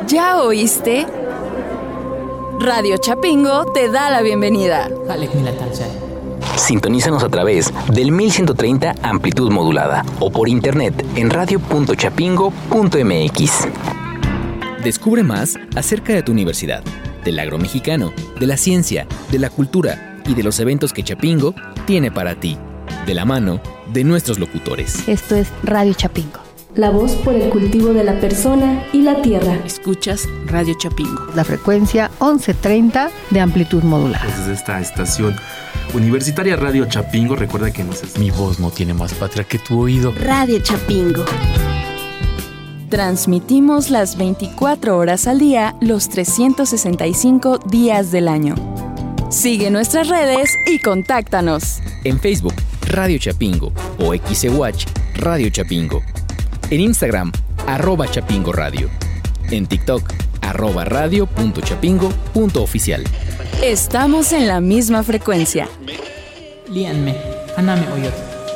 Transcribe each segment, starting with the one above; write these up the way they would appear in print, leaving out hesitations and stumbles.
¿Ya oíste? Radio Chapingo te da la bienvenida. Sintonízanos a través del 1130 amplitud modulada o por internet en radio.chapingo.mx. Descubre más acerca de tu universidad, del agro mexicano, de la ciencia, de la cultura y de los eventos que Chapingo tiene para ti, de la mano de nuestros locutores. Esto es Radio Chapingo. La voz por el cultivo de la persona y la tierra. Escuchas Radio Chapingo. La frecuencia 1130 de amplitud modulada. Desde esta estación universitaria Radio Chapingo, recuerda que mi voz no tiene más patria que tu oído. Radio Chapingo. Transmitimos las 24 horas al día, los 365 días del año. Sigue nuestras redes y contáctanos. En Facebook, Radio Chapingo o XEWatch Radio Chapingo. En Instagram, @Chapingo Radio. En TikTok, @radio.chapingo.oficial. Estamos en la misma frecuencia. Líanme, Haname Oyot.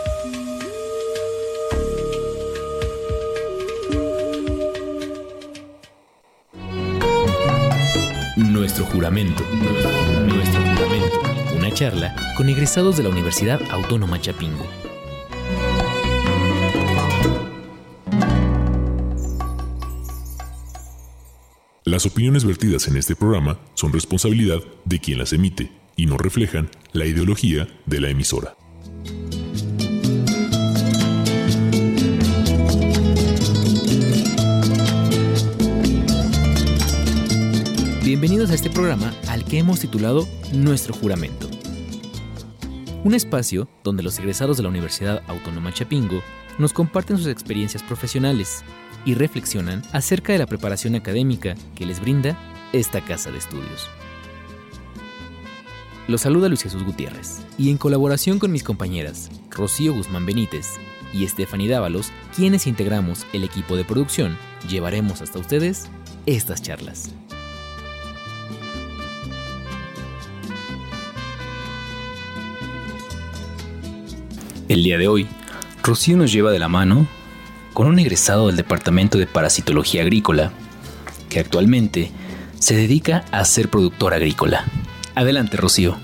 Nuestro juramento. Una charla con egresados de la Universidad Autónoma Chapingo. Las opiniones vertidas en este programa son responsabilidad de quien las emite y no reflejan la ideología de la emisora. Bienvenidos a este programa al que hemos titulado Nuestro Juramento. Un espacio donde los egresados de la Universidad Autónoma Chapingo nos comparten sus experiencias profesionales y reflexionan acerca de la preparación académica que les brinda esta casa de estudios. Los saluda Luis Jesús Gutiérrez y en colaboración con mis compañeras Rocío Guzmán Benítez y Stephanie Dávalos, quienes integramos el equipo de producción, llevaremos hasta ustedes estas charlas. El día de hoy, Rocío nos lleva de la mano con un egresado del Departamento de Parasitología Agrícola, que actualmente se dedica a ser productor agrícola. Adelante, Rocío.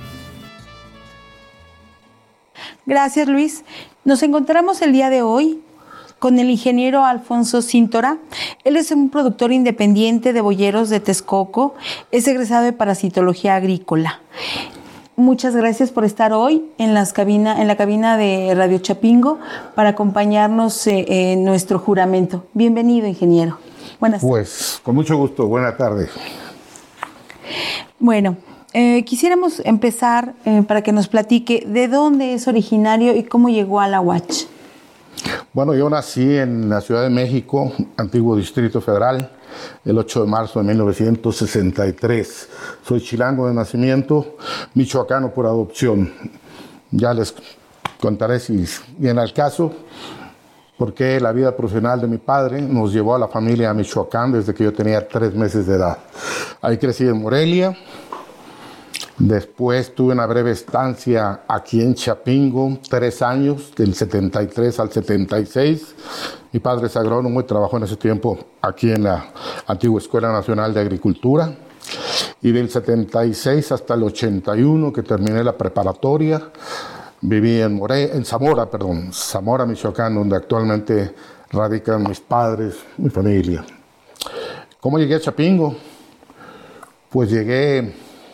Gracias, Luis. Nos encontramos el día de hoy con el ingeniero Alfonso Cíntora. Él es un productor independiente de boyeros de Texcoco, es egresado de Parasitología Agrícola. Muchas gracias por estar hoy en la cabina de Radio Chapingo para acompañarnos en nuestro juramento. Bienvenido, ingeniero. Buenas tardes. Pues, con mucho gusto. Buenas tardes. Bueno, quisiéramos empezar para que nos platique de dónde es originario y cómo llegó a la UACH. Bueno, yo nací en la Ciudad de México, antiguo Distrito Federal, el 8 de marzo de 1963. Soy chilango de nacimiento, michoacano por adopción. Ya les contaré si viene al caso, porque la vida profesional de mi padre nos llevó a la familia a Michoacán desde que yo tenía 3 meses de edad. Ahí crecí en Morelia. Después tuve una breve estancia aquí en Chapingo, 3 años, del 73 al 76. Mi padre es agrónomo y trabajó en ese tiempo aquí en la antigua Escuela Nacional de Agricultura. Y del 76 hasta el 81, que terminé la preparatoria, viví en Zamora, Michoacán, donde actualmente radican mis padres, mi familia. ¿Cómo llegué a Chapingo? Pues llegué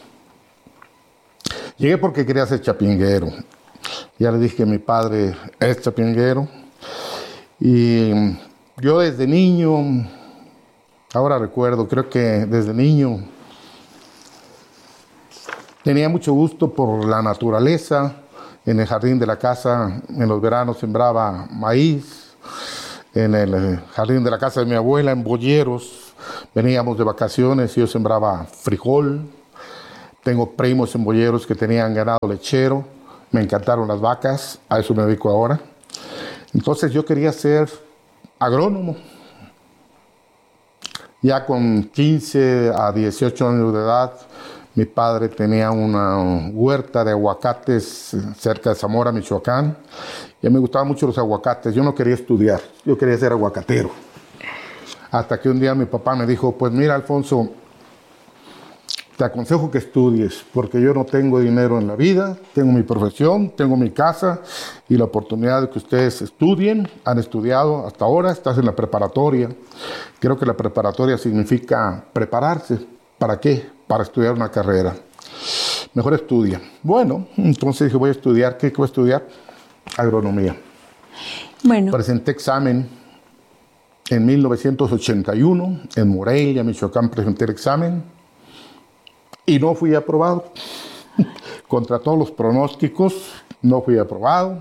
porque quería ser chapinguero. Ya le dije que mi padre es chapinguero. Y yo desde niño, ahora recuerdo, creo que desde niño tenía mucho gusto por la naturaleza. En el jardín de la casa, en los veranos sembraba maíz. En el jardín de la casa de mi abuela, en boyeros, veníamos de vacaciones y yo sembraba frijol. Tengo primos en boyeros que tenían ganado lechero. Me encantaron las vacas, a eso me dedico ahora. Entonces yo quería ser agrónomo. Ya con 15 a 18 años de edad, mi padre tenía una huerta de aguacates cerca de Zamora, Michoacán. Y a mí me gustaban mucho los aguacates. Yo no quería estudiar, yo quería ser aguacatero. Hasta que un día mi papá me dijo, pues mira, Alfonso, te aconsejo que estudies, porque yo no tengo dinero en la vida, tengo mi profesión, tengo mi casa y la oportunidad de que ustedes estudien. Han estudiado hasta ahora, estás en la preparatoria. Creo que la preparatoria significa prepararse. ¿Para qué? Para estudiar una carrera. Mejor estudia. Bueno, entonces dije, voy a estudiar. ¿Qué voy a estudiar? Agronomía. Bueno. Presenté examen en 1981, en Morelia, Michoacán, presenté el examen. Y no fui aprobado. Contra todos los pronósticos, no fui aprobado.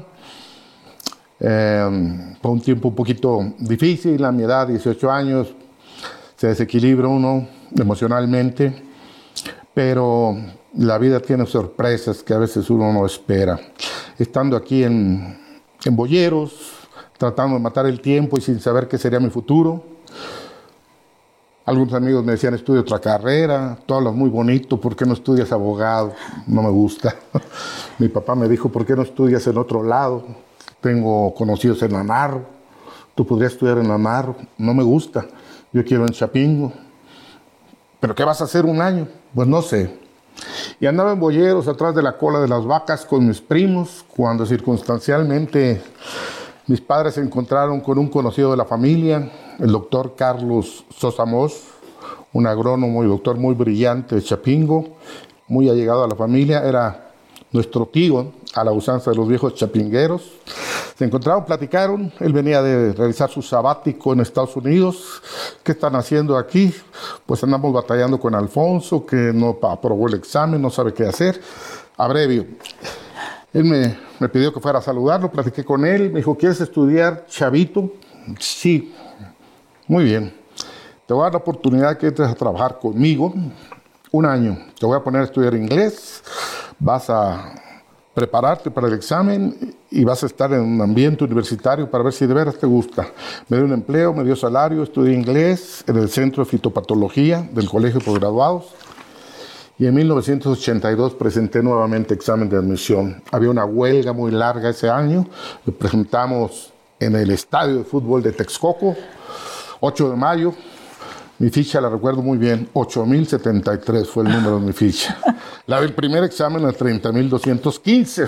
Fue un tiempo un poquito difícil. A mi edad, 18 años, se desequilibra uno emocionalmente. Pero la vida tiene sorpresas que a veces uno no espera. Estando aquí en Boyeros, tratando de matar el tiempo y sin saber qué sería mi futuro. Algunos amigos me decían, estudia otra carrera, tú hablas muy bonito, ¿por qué no estudias abogado? No me gusta. Mi papá me dijo, ¿por qué no estudias en otro lado? Tengo conocidos en Namarro, tú podrías estudiar en Namarro, no me gusta, yo quiero en Chapingo. ¿Pero qué vas a hacer un año? Pues no sé. Y andaba en Boyeros, atrás de la cola de las vacas con mis primos, cuando circunstancialmente mis padres se encontraron con un conocido de la familia, el doctor Carlos Sosa Mos, un agrónomo y doctor muy brillante de Chapingo, muy allegado a la familia, era nuestro tío, a la usanza de los viejos chapingueros. Se encontraron, platicaron, él venía de realizar su sabático en Estados Unidos. ¿Qué están haciendo aquí? Pues andamos batallando con Alfonso, que no aprobó el examen, no sabe qué hacer. Abrevio. Él me pidió que fuera a saludarlo, platiqué con él, me dijo, ¿quieres estudiar, chavito? Sí. Muy bien, te voy a dar la oportunidad que entres a trabajar conmigo un año. Te voy a poner a estudiar inglés, vas a prepararte para el examen y vas a estar en un ambiente universitario para ver si de veras te gusta. Me dio un empleo, me dio salario, estudié inglés en el Centro de Fitopatología del Colegio de Posgraduados y en 1982 presenté nuevamente examen de admisión. Había una huelga muy larga ese año, lo presentamos en el estadio de fútbol de Texcoco, 8 de mayo, mi ficha la recuerdo muy bien, 8,073 fue el número de mi ficha. La del primer examen, el 30,215.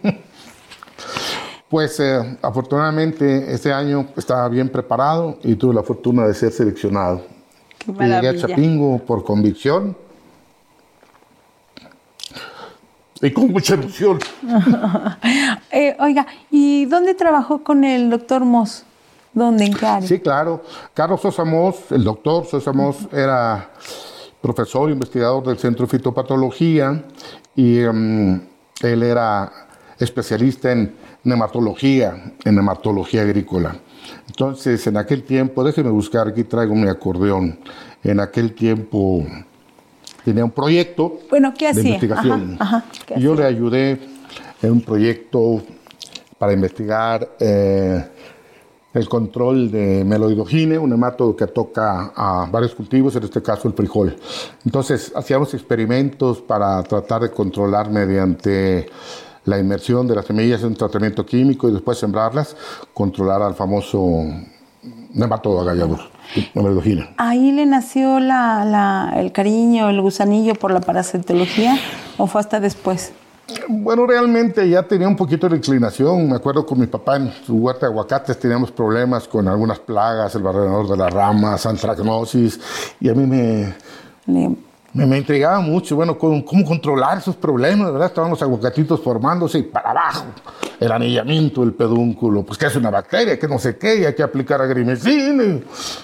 Pues afortunadamente ese año estaba bien preparado y tuve la fortuna de ser seleccionado. Qué maravilla. Llegué a Chapingo por convicción y con mucha emoción. Oiga, ¿y dónde trabajó con el doctor Mos? ¿Dónde? ¿En qué área? Sí, claro. Carlos Sosa Mos, el doctor Sosa Mos, era profesor e investigador del Centro de Fitopatología y él era especialista en nematología agrícola. Entonces, en aquel tiempo, déjenme buscar, aquí traigo mi acordeón, en aquel tiempo tenía un proyecto ¿qué de hacía? investigación. ¿Qué Yo hacía? le ayudé en un proyecto para investigar el control de meloidogine, un nemátodo que toca a varios cultivos, en este caso el frijol. Entonces, hacíamos experimentos para tratar de controlar mediante la inmersión de las semillas en un tratamiento químico y después sembrarlas, controlar al famoso nemátodo agallador, meloidogine. ¿Ahí le nació el cariño, el gusanillo por la parasitología o fue hasta después? Bueno, realmente ya tenía un poquito de inclinación. Me acuerdo con mi papá en su huerta de aguacates teníamos problemas con algunas plagas, el barrenador de las ramas, antracnosis, y a mí me intrigaba mucho, bueno, cómo controlar esos problemas, ¿verdad? Estaban los aguacatitos formándose y para abajo, el anillamiento, el pedúnculo, pues que es una bacteria, que no sé qué, y hay que aplicar agrimicina.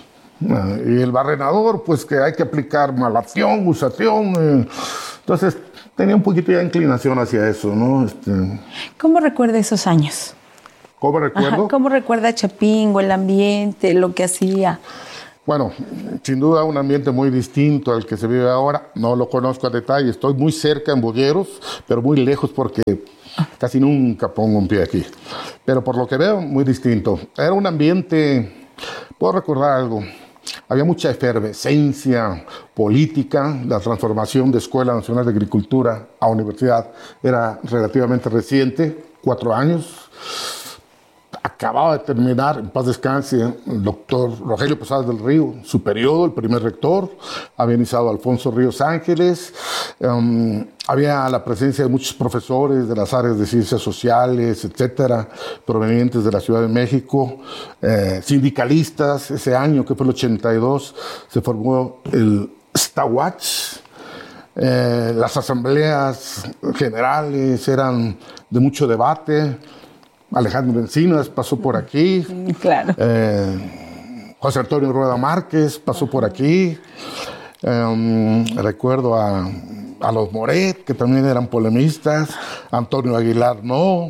Y el barrenador, pues que hay que aplicar malación, gusación. Entonces, tenía un poquito de inclinación hacia eso, ¿no? ¿Cómo recuerda esos años? ¿Cómo recuerdo? Ajá, ¿cómo recuerda Chapingo, el ambiente, lo que hacía? Bueno, sin duda un ambiente muy distinto al que se vive ahora. No lo conozco a detalle. Estoy muy cerca en Boyeros, pero muy lejos porque casi nunca pongo un pie aquí. Pero por lo que veo, muy distinto. Era un ambiente, puedo recordar algo. Había mucha efervescencia política, la transformación de Escuela Nacional de Agricultura a universidad era relativamente reciente, 4 años. acababa de terminar, en paz descanse, el doctor Rogelio Posadas del Río, su periodo, el primer rector. Había iniciado Alfonso Ríos Ángeles. Había la presencia de muchos profesores de las áreas de ciencias sociales, etcétera, provenientes de la Ciudad de México, sindicalistas. Ese año, que fue el 82, se formó el STAWACH. Las asambleas generales eran de mucho debate. Alejandro Encinas pasó por aquí. Claro. José Antonio Rueda Márquez pasó por aquí. Recuerdo a los Moret, que también eran polemistas, Antonio Aguilar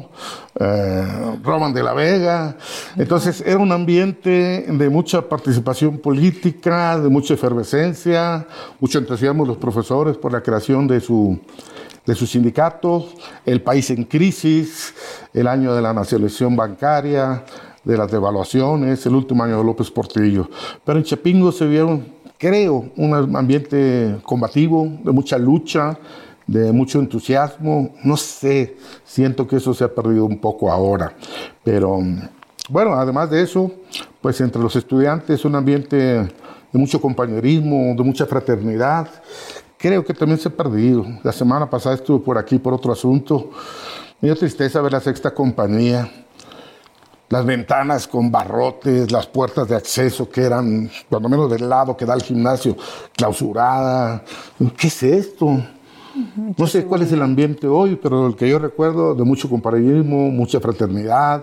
Roman de la Vega. Entonces era un ambiente de mucha participación política, de mucha efervescencia, mucho entusiasmo de los profesores por la creación de su sindicato, el país en crisis, el año de la nacionalización bancaria, de las devaluaciones, el último año de López Portillo. Pero en Chapingo se vio, creo, un ambiente combativo, de mucha lucha, de mucho entusiasmo. No sé, siento que eso se ha perdido un poco ahora. Pero, bueno, además de eso, pues entre los estudiantes un ambiente de mucho compañerismo, de mucha fraternidad. Creo que también se ha perdido. La semana pasada estuve por aquí por otro asunto. Me dio tristeza ver la Sexta Compañía. Las ventanas con barrotes, las puertas de acceso que eran, cuando menos del lado que da al gimnasio, clausurada. ¿Qué es esto? No sé cuál es el ambiente hoy, pero el que yo recuerdo, de mucho compañerismo, mucha fraternidad.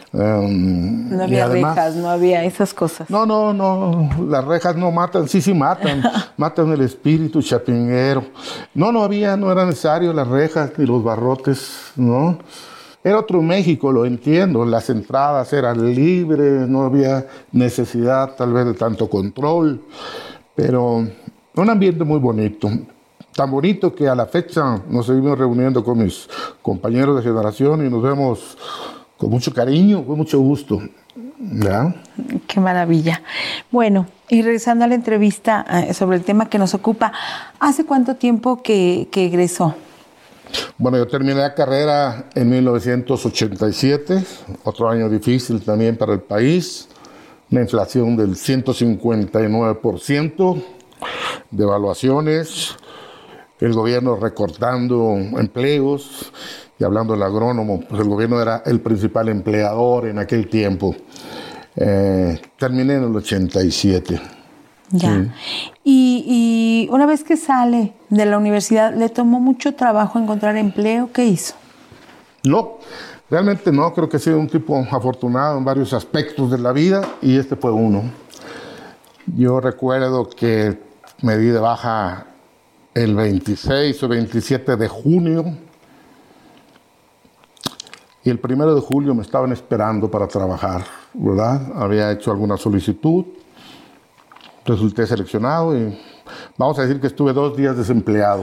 No había además, rejas, no había esas cosas. No, las rejas no matan, sí matan, matan el espíritu chapinguero. No era necesario las rejas ni los barrotes, ¿no? Era otro México, lo entiendo, las entradas eran libres, no había necesidad tal vez de tanto control, pero un ambiente muy bonito. Tan bonito que a la fecha nos seguimos reuniendo con mis compañeros de generación y nos vemos con mucho cariño, con mucho gusto. ¿Ya? Qué maravilla. Bueno, y regresando a la entrevista sobre el tema que nos ocupa, ¿hace cuánto tiempo que egresó? Bueno, yo terminé la carrera en 1987, otro año difícil también para el país, una inflación del 159%, devaluaciones, el gobierno recortando empleos, y hablando del agrónomo, pues el gobierno era el principal empleador en aquel tiempo. Terminé en el 87. Ya. Sí. Y una vez que sale de la universidad, ¿le tomó mucho trabajo encontrar empleo? ¿Qué hizo? No, realmente no. Creo que he sido un tipo afortunado en varios aspectos de la vida y este fue uno. Yo recuerdo que me di de baja el 26 o 27 de junio y el 1 de julio me estaban esperando para trabajar, ¿verdad? Había hecho alguna solicitud, resulté seleccionado y vamos a decir que estuve 2 días desempleado,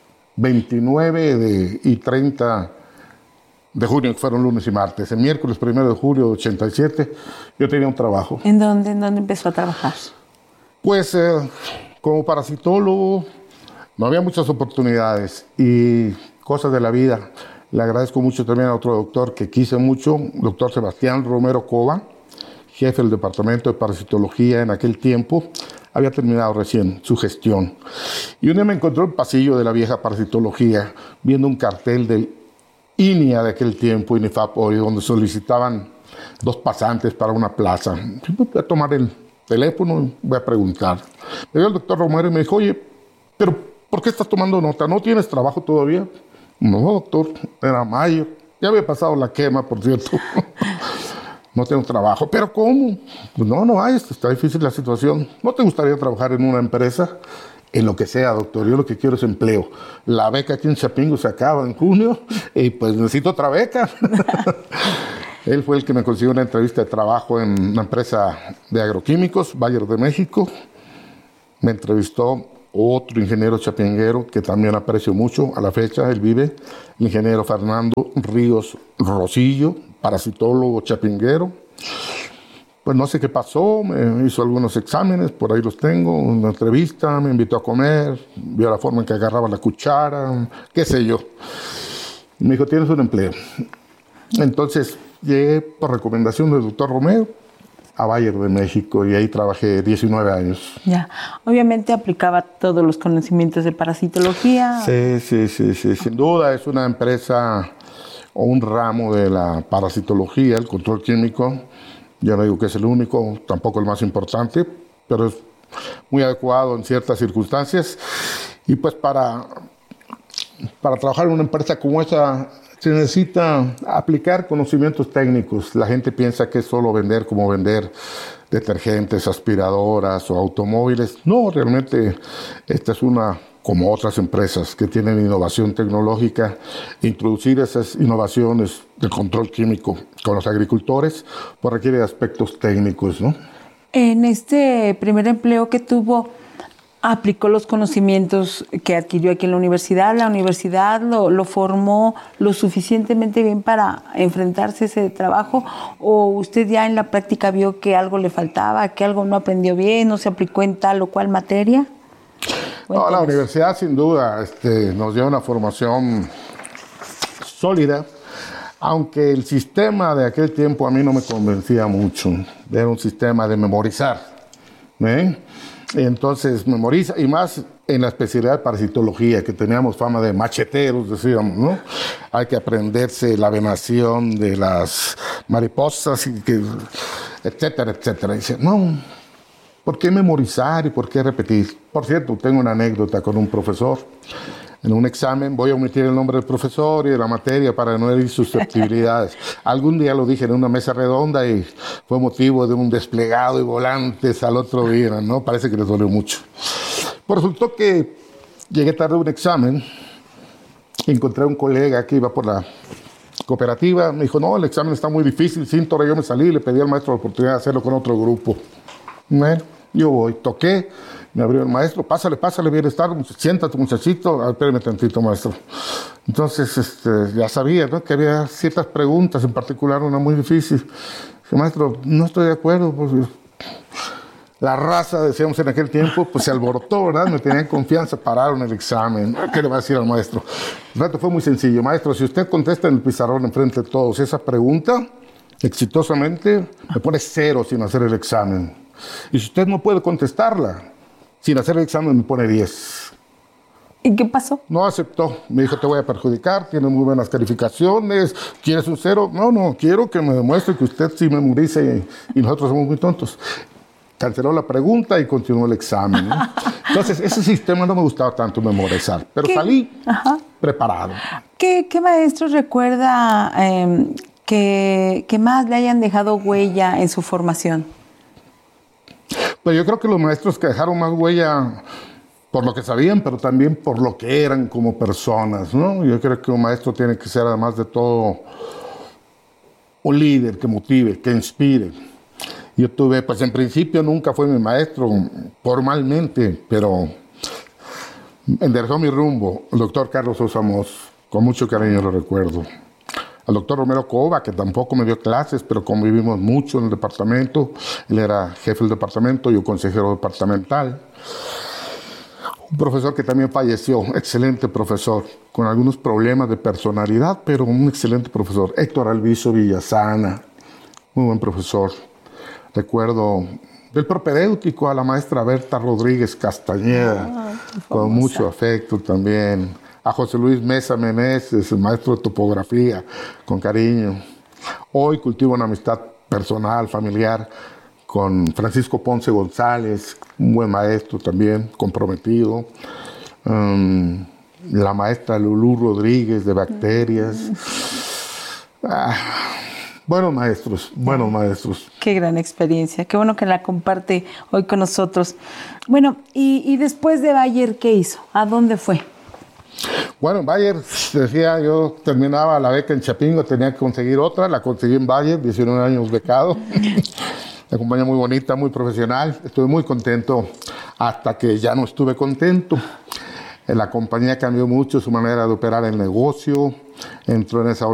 29 y 30 de junio, que fueron lunes y martes. El miércoles 1 de julio de 87 yo tenía un trabajo. ¿En dónde empezó a trabajar? Pues como parasitólogo. No había muchas oportunidades y cosas de la vida. Le agradezco mucho también a otro doctor que quise mucho, doctor Sebastián Romero Cova, jefe del departamento de parasitología en aquel tiempo. Había terminado recién su gestión. Y un día me encontré en el pasillo de la vieja parasitología, viendo un cartel del INIA de aquel tiempo, INIFAP hoy, donde solicitaban 2 pasantes para una plaza. Voy a tomar el teléfono y voy a preguntar. Me dio el doctor Romero y me dijo, oye, pero ¿por qué estás tomando nota? ¿No tienes trabajo todavía? No, doctor, era mayo. Ya había pasado la quema, por cierto. No tengo trabajo. ¿Pero cómo? Pues no hay, está difícil la situación. ¿No te gustaría trabajar en una empresa? En lo que sea, doctor. Yo lo que quiero es empleo. La beca aquí en Chapingo se acaba en junio y pues necesito otra beca. Él fue el que me consiguió una entrevista de trabajo en una empresa de agroquímicos, Bayer de México. Me entrevistó otro ingeniero chapinguero que también aprecio mucho a la fecha, él vive, el ingeniero Fernando Ríos Rosillo, parasitólogo chapinguero. Pues no sé qué pasó, me hizo algunos exámenes, por ahí los tengo, una entrevista, me invitó a comer, vio la forma en que agarraba la cuchara, qué sé yo. Y me dijo, tienes un empleo. Entonces llegué por recomendación del doctor Romero a Bayer de México y ahí trabajé 19 años. Ya, obviamente aplicaba todos los conocimientos de parasitología. Sí, sin duda es una empresa o un ramo de la parasitología, el control químico. Yo no digo que es el único, tampoco el más importante, pero es muy adecuado en ciertas circunstancias. Y pues para trabajar en una empresa como esa se necesita aplicar conocimientos técnicos. La gente piensa que es solo vender como vender detergentes, aspiradoras o automóviles. No, realmente esta es una, como otras empresas que tienen innovación tecnológica, introducir esas innovaciones de control químico con los agricultores pues requiere aspectos técnicos, ¿no? En este primer empleo que tuvo, aplicó los conocimientos que adquirió aquí en la universidad lo formó lo suficientemente bien para enfrentarse a ese trabajo, o usted ya en la práctica vio que algo le faltaba, que algo no aprendió bien, no se aplicó en tal o cual materia. No, la universidad sin duda nos dio una formación sólida, aunque el sistema de aquel tiempo a mí no me convencía mucho. Era un sistema de memorizar, ¿eh? Entonces memoriza, y más en la especialidad de parasitología, que teníamos fama de macheteros, decíamos, ¿no? Hay que aprenderse la venación de las mariposas, etcétera, etcétera. Y dice, no, ¿por qué memorizar y por qué repetir? Por cierto, tengo una anécdota con un profesor. En un examen, voy a omitir el nombre del profesor y de la materia para no herir susceptibilidades. Algún día lo dije en una mesa redonda y fue motivo de un desplegado y volantes al otro día, ¿no? Parece que les dolió mucho. Pues resultó que llegué tarde a un examen, encontré a un colega que iba por la cooperativa, me dijo, no, el examen está muy difícil, Cintora, yo me salí y le pedí al maestro la oportunidad de hacerlo con otro grupo. Bueno, yo voy, toqué, me abrió el maestro, pásale, bienestar, siéntate muchachito, espérame tantito maestro. Entonces ya sabía, ¿no?, que había ciertas preguntas, en particular una muy difícil. Dije, maestro, no estoy de acuerdo, pues la raza, decíamos en aquel tiempo, pues se alborotó, ¿verdad? Me tenían confianza, pararon el examen. ¿Qué le va a decir al maestro? El reto fue muy sencillo, maestro, si usted contesta en el pizarrón enfrente de todos esa pregunta, exitosamente, me pone 0 sin hacer el examen. Y si usted no puede contestarla sin hacer el examen, me pone 10. ¿Y qué pasó? No aceptó. Me dijo, te voy a perjudicar, tiene muy buenas calificaciones, ¿quieres un 0? No, quiero que me demuestre que usted sí memorice y nosotros somos muy tontos. Canceló la pregunta y continuó el examen, ¿no? Entonces, ese sistema no me gustaba tanto memorizar, pero salí preparado. ¿Qué maestros recuerda que más le hayan dejado huella en su formación? Pues yo creo que los maestros que dejaron más huella por lo que sabían, pero también por lo que eran como personas, ¿no? Yo creo que un maestro tiene que ser, además de todo, un líder que motive, que inspire. Yo tuve, pues en principio nunca fue mi maestro formalmente, pero enderezó mi rumbo, el doctor Carlos Sosa Mos, con mucho cariño lo recuerdo. Al doctor Romero Cova, que tampoco me dio clases, pero convivimos mucho en el departamento. Él era jefe del departamento, yo consejero departamental. Un profesor que también falleció, excelente profesor, con algunos problemas de personalidad, pero un excelente profesor. Héctor Alviso Villasana, muy buen profesor. Recuerdo del propedéutico a la maestra Berta Rodríguez Castañeda, con mucho afecto también. A José Luis Mesa Meneses, el maestro de topografía, con cariño. Hoy cultivo una amistad personal, familiar, con Francisco Ponce González, un buen maestro también, comprometido. La maestra Lulú Rodríguez de bacterias. Buenos maestros. Qué gran experiencia, qué bueno que la comparte hoy con nosotros. Bueno, y después de Bayer, ¿qué hizo? ¿A dónde fue? Bueno, en Bayer, decía, yo terminaba la beca en Chapingo, tenía que conseguir otra, la conseguí en Bayer, 19 años becado. Una compañía muy bonita, muy profesional, estuve muy contento hasta que ya no estuve contento. La compañía cambió mucho su manera de operar el negocio, entró en esa